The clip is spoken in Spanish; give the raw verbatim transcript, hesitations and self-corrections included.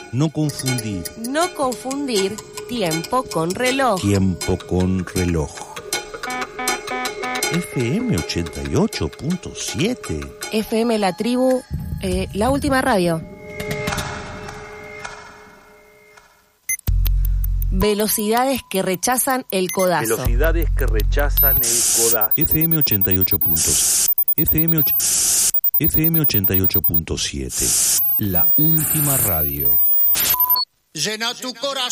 No confundir. No confundir tiempo con reloj. Tiempo con reloj. F M ochenta y ocho punto siete. F M La Tribu, eh, la última radio. Velocidades que rechazan el codazo. Velocidades que rechazan el codazo. F M ochenta y ocho punto siete. F M, och... F M ochenta y ocho punto siete. La última radio. Llena tu corazón